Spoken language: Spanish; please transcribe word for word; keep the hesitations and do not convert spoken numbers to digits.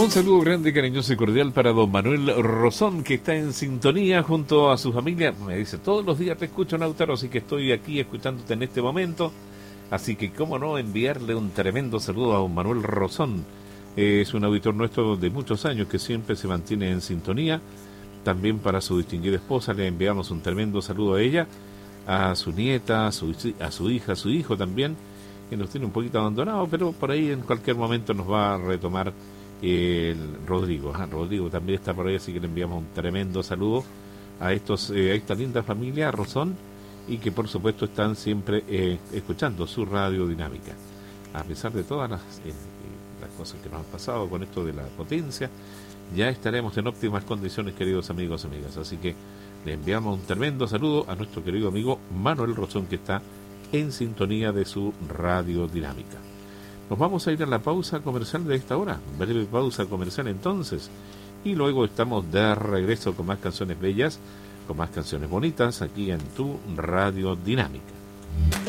Un saludo grande, cariñoso y cordial para don Manuel Rosón, que está en sintonía junto a su familia. Me dice, todos los días te escucho, Lautaro, así que estoy aquí escuchándote en este momento. Así que, cómo no, enviarle un tremendo saludo a don Manuel Rosón. Eh, es un auditor nuestro de muchos años que siempre se mantiene en sintonía. También para su distinguida esposa le enviamos un tremendo saludo a ella, a su nieta, a su, a su hija, a su hijo también, que nos tiene un poquito abandonado, pero por ahí en cualquier momento nos va a retomar el Rodrigo. Ah, Rodrigo también está por ahí, así que le enviamos un tremendo saludo a estos eh, a esta linda familia Rosón, y que por supuesto están siempre eh, escuchando su radio dinámica a pesar de todas las, eh, las cosas que nos han pasado con esto de la potencia. Ya estaremos en óptimas condiciones, queridos amigos y amigas, así que le enviamos un tremendo saludo a nuestro querido amigo Manuel Rosón, que está en sintonía de su radio dinámica. Nos vamos a ir a la pausa comercial de esta hora, breve pausa comercial entonces, y luego estamos de regreso con más canciones bellas, con más canciones bonitas, aquí en tu radio dinámica.